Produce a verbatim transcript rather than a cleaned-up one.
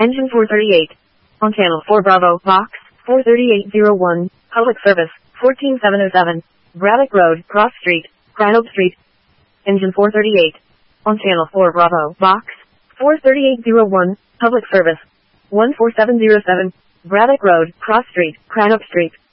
Engine four thirty-eight. On channel four Bravo, box four thirty-eight oh one, public service fourteen seven oh seven, Braddock Road, Cross Street, Granold Street. Engine four thirty-eight. On channel four Bravo, box four thirty-eight oh one, public service one four seven oh seven, Braddock Road, Cross Street, Granold Street.